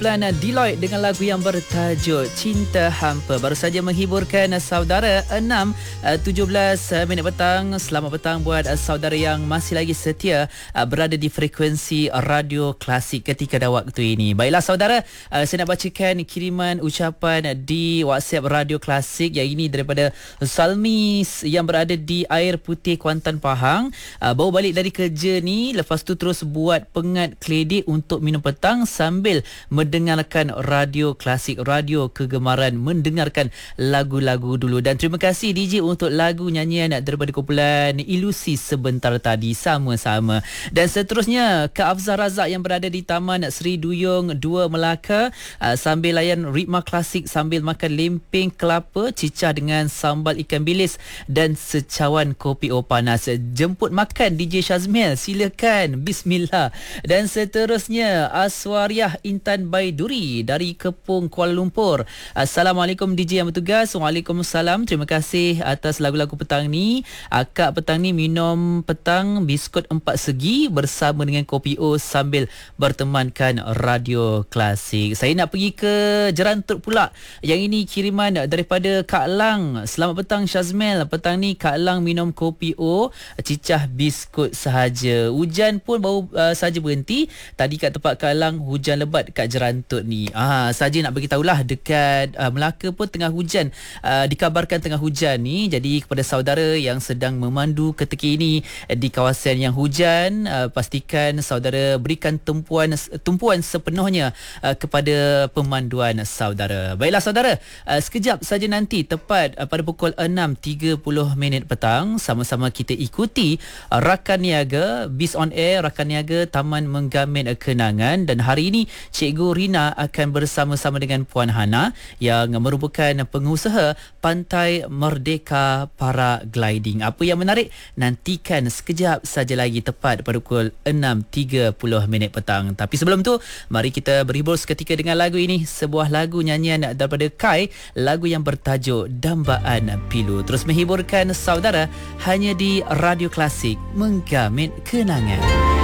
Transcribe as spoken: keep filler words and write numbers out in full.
kumpulan Deloitte dengan lagu yang bertajuk Cinta Hampa baru saja menghiburkan saudara. Enam tujuh belas minit petang. Selamat petang buat saudara yang masih lagi setia berada di frekuensi radio klasik ketika dan waktu ini. Baiklah saudara, saya nak bacakan kiriman ucapan di WhatsApp radio klasik yang ini daripada Salmi yang berada di Air Putih, Kuantan, Pahang. Baru balik dari kerja ni, lepas tu terus buat pengat kledik untuk minum petang sambil mendengarkan radio klasik, radio kegemaran, mendengarkan lagu-lagu dulu. Dan terima kasih D J untuk lagu nyanyian daripada kumpulan Ilusi sebentar tadi. Sama-sama. Dan seterusnya Kak Afzal Razak yang berada di Taman Seri Duyung dua Melaka, uh, sambil layan ritma klasik sambil makan lempeng kelapa, cicah dengan sambal ikan bilis dan secawan kopi o panas. Jemput makan D J Shazmil, silakan. Bismillah. Dan seterusnya Aswariah Intan Baiduri dari Kepung, Kuala Lumpur. Assalamualaikum D J yang bertugas. Waalaikumsalam. Terima kasih atas lagu-lagu petang ni. Akak petang ni minum petang biskut empat segi bersama dengan kopi O sambil bertemankan radio klasik. Saya nak pergi ke Jerantut pula. Yang ini kiriman daripada Kak Lang. Selamat petang Shazmil. Petang ni Kak Lang minum kopi O, cicah biskut sahaja. Hujan pun baru uh, saja berhenti. Tadi kat tempat Kak Lang hujan lebat kat Jerantut ni. Ah, saja nak bagi tahulah dekat uh, Melaka pun tengah hujan. Uh, dikabarkan tengah hujan ni. Jadi kepada saudara yang sedang memandu ketika ini di kawasan yang hujan, uh, pastikan saudara berikan tumpuan tumpuan sepenuhnya uh, kepada pemanduan saudara. Baiklah saudara, uh, sekejap saja nanti tepat uh, pada pukul enam tiga puluh minit petang sama-sama kita ikuti uh, Rakan Niaga Bis on Air, Rakan Niaga Taman Menggamin Kenangan. Dan hari ini Cikgu Rina akan bersama-sama dengan Puan Hana yang merupakan pengusaha Pantai Merdeka Paragliding. Apa yang menarik? Nantikan sekejap saja lagi tepat pada pukul enam tiga puluh minit petang. Tapi sebelum tu, mari kita berhibur seketika dengan lagu ini. Sebuah lagu nyanyian daripada Kai, lagu yang bertajuk Dambaan Pilu. Terus menghiburkan saudara hanya di Radio Klasik Menggamin Kenangan.